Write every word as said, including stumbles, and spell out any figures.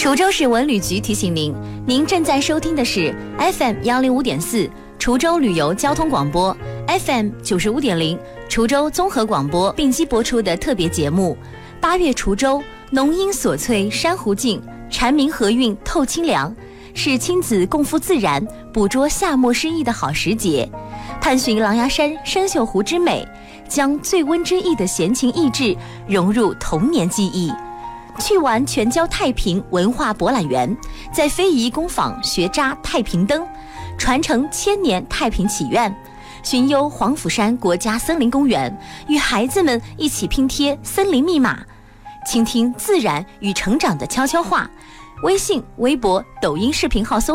滁州市文旅局提醒您，您正在收听的是 F M 幺零五点四滁州旅游交通广播 ，F M 九十五点零滁州综合广播并机播出的特别节目。八月滁州，浓荫锁翠珊瑚静，蝉鸣和韵透清凉，是亲子共赴自然、捕捉夏末诗意的好时节。探寻狼牙山生锈湖之美，将最温之意的闲情逸致融入童年记忆。去玩全椒太平文化博览园，在非遗工坊学扎太平灯，传承千年太平祈愿。寻幽黄甫山国家森林公园，与孩子们一起拼贴森林密码，倾听自然与成长的悄悄话。微信、微博、抖音视频号搜